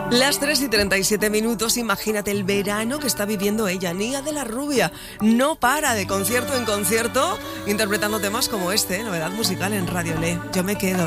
Las 3:37, imagínate el verano que está viviendo ella, Nia de la Rubia. No para de concierto en concierto, interpretando temas como este, novedad musical en Radio Le. Yo me quedo.